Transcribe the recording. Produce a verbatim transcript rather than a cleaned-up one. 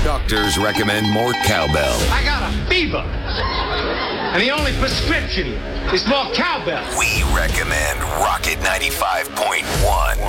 Doctors recommend more cowbell. I got a fever. And the only prescription is more cowbell. We recommend Rocket ninety-five point one.